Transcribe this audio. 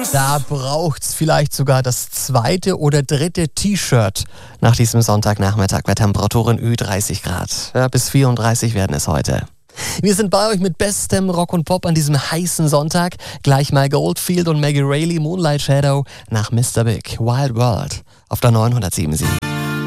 Da braucht's vielleicht sogar das zweite oder dritte T-Shirt nach diesem Sonntagnachmittag bei Temperaturen Ü30 Grad. Ja, bis 34 werden es heute. Wir sind bei euch mit bestem Rock und Pop an diesem heißen Sonntag. Gleich mal Goldfield und Maggie Rayleigh, Moonlight Shadow nach Mr. Big, Wild World auf der 907.7.